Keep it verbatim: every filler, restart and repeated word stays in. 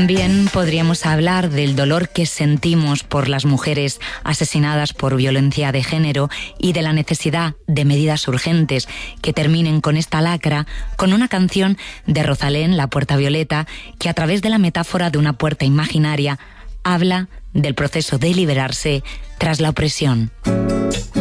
También podríamos hablar del dolor que sentimos por las mujeres asesinadas por violencia de género y de la necesidad de medidas urgentes que terminen con esta lacra, con una canción de Rosalén, La Puerta Violeta, que a través de la metáfora de una puerta imaginaria habla del proceso de liberarse tras la opresión.